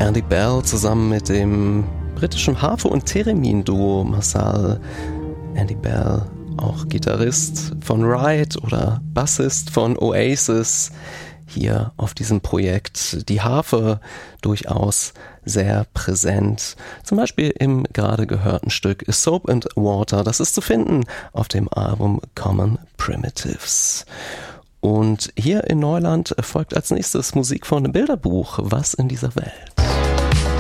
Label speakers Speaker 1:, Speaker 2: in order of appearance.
Speaker 1: Andy Bell zusammen mit dem britischen Harfe- und Theremin-Duo Marsaal. Andy Bell, auch Gitarrist von Ride oder Bassist von Oasis. Hier auf diesem Projekt die Harfe durchaus sehr präsent. Zum Beispiel im gerade gehörten Stück A Soap and Water. Das ist zu finden auf dem Album Common Primitives. Und hier in Neuland folgt als nächstes Musik von Bilderbuch. Was in dieser Welt?